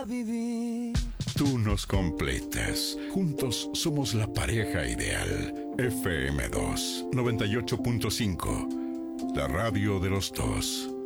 Vivir. Tú nos completas. Juntos somos la pareja ideal. FM2 98.5. La radio de los dos.